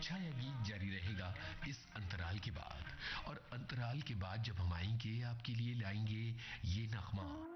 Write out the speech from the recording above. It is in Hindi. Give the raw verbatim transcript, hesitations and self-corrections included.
अच्छा यह गीत जारी रहेगा इस अंतराल के बाद, और अंतराल के बाद जब हम आएंगे आपके लिए लाएंगे ये नगमा।